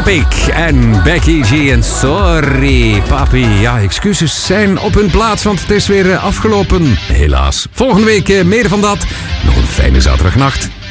Topic en Becky G en Sorry Papi. Ja, excuses zijn op hun plaats, want het is weer afgelopen. Helaas. Volgende week meer van dat. Nog een fijne zaterdagnacht.